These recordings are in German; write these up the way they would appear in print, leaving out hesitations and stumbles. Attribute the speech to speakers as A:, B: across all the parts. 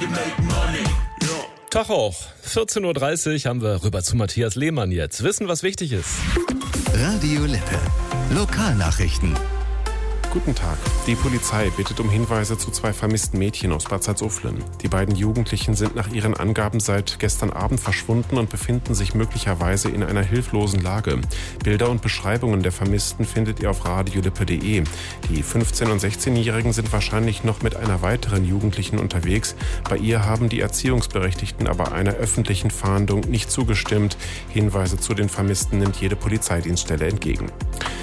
A: Tag auch. 14.30 Uhr haben wir rüber zu Matthias Lehmann jetzt. Wissen, was wichtig ist.
B: Radio Lippe. Lokalnachrichten.
C: Guten Tag. Die Polizei bittet um Hinweise zu 2 vermissten Mädchen aus Bad Salzuflen. Die beiden Jugendlichen sind nach ihren Angaben seit gestern Abend verschwunden und befinden sich möglicherweise in einer hilflosen Lage. Bilder und Beschreibungen der Vermissten findet ihr auf radiolippe.de. Die 15- und 16-Jährigen sind wahrscheinlich noch mit einer weiteren Jugendlichen unterwegs. Bei ihr haben die Erziehungsberechtigten aber einer öffentlichen Fahndung nicht zugestimmt. Hinweise zu den Vermissten nimmt jede Polizeidienststelle entgegen.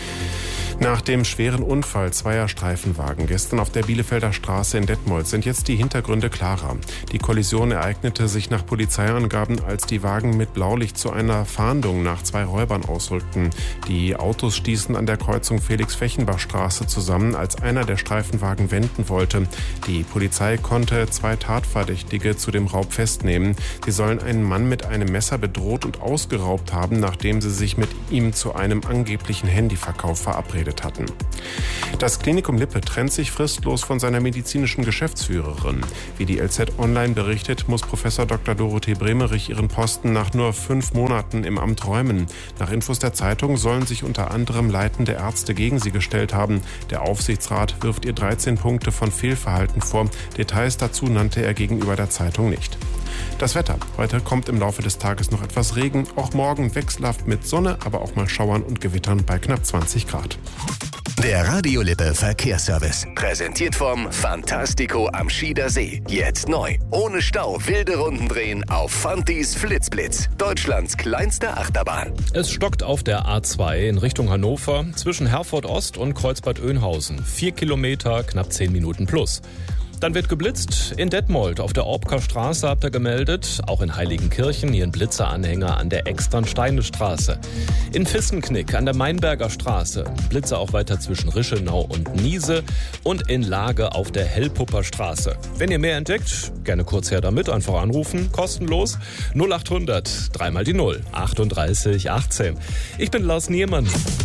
C: Nach dem schweren Unfall zweier Streifenwagen gestern auf der Bielefelder Straße in Detmold sind jetzt die Hintergründe klarer. Die Kollision ereignete sich nach Polizeiangaben, als die Wagen mit Blaulicht zu einer Fahndung nach 2 Räubern ausrückten. Die Autos stießen an der Kreuzung Felix-Fechenbach-Straße zusammen, als einer der Streifenwagen wenden wollte. Die Polizei konnte 2 Tatverdächtige zu dem Raub festnehmen. Sie sollen einen Mann mit einem Messer bedroht und ausgeraubt haben, nachdem sie sich mit ihm zu einem angeblichen Handyverkauf verabredet hatten. Das Klinikum Lippe trennt sich fristlos von seiner medizinischen Geschäftsführerin. Wie die LZ Online berichtet, muss Professor Dr. Dorothee Bremerich ihren Posten nach nur 5 Monaten im Amt räumen. Nach Infos der Zeitung sollen sich unter anderem leitende Ärzte gegen sie gestellt haben. Der Aufsichtsrat wirft ihr 13 Punkte von Fehlverhalten vor. Details dazu nannte er gegenüber der Zeitung nicht. Das Wetter. Heute kommt im Laufe des Tages noch etwas Regen. Auch morgen wechselhaft mit Sonne, aber auch mal Schauern und Gewittern bei knapp 20 Grad.
B: Der Radio Lippe Verkehrsservice. Präsentiert vom Fantastico am Schieder See. Jetzt neu. Ohne Stau wilde Runden drehen auf Fantis Flitzblitz. Deutschlands kleinste Achterbahn.
A: Es stockt auf der A2 in Richtung Hannover zwischen Herford Ost und Kreuzbad Oeynhausen. 4 Kilometer, knapp 10 Minuten plus. Dann wird geblitzt in Detmold. Auf der Orbker Straße habt ihr gemeldet. Auch in Heiligenkirchen hier ein Blitzeranhänger an der Externsteine-Straße. In Vissenknick an der Mainberger Straße. Blitze auch weiter zwischen Rischenau und Niese. Und in Lage auf der Hellpupper Straße. Wenn ihr mehr entdeckt, gerne kurz her damit. Einfach anrufen. Kostenlos. 0800 3 mal die 0. 38 18. Ich bin Lars Niermann.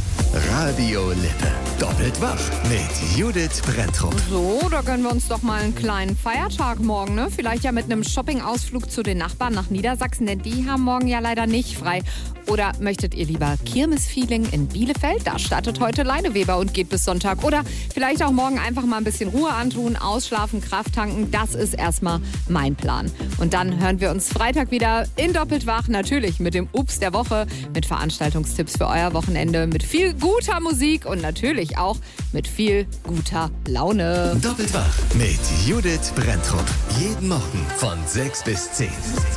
B: Radio Lippe. Doppelt wach mit Judith Brenntrup.
D: So, da gönnen wir uns doch mal einen kleinen Feiertag morgen, ne? Vielleicht ja mit einem Shopping-Ausflug zu den Nachbarn nach Niedersachsen, denn die haben morgen ja leider nicht frei. Oder möchtet ihr lieber Kirmes-Feeling in Bielefeld? Da startet heute Leineweber und geht bis Sonntag. Oder vielleicht auch morgen einfach mal ein bisschen Ruhe antun, ausschlafen, Kraft tanken. Das ist erstmal mein Plan. Und dann hören wir uns Freitag wieder in Doppelt wach. Natürlich mit dem Ups der Woche, mit Veranstaltungstipps für euer Wochenende, mit viel guter Musik und natürlich auch mit viel guter Laune.
B: Doppelt wach mit Judith Brenntrup. Jeden Morgen von 6 bis 10.